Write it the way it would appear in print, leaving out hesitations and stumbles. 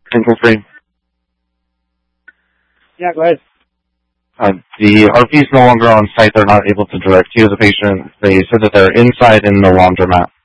Control 3. Yeah, go ahead. The RP is no longer on site. They're not able to direct you as a patient. They said that they're inside in the laundromat.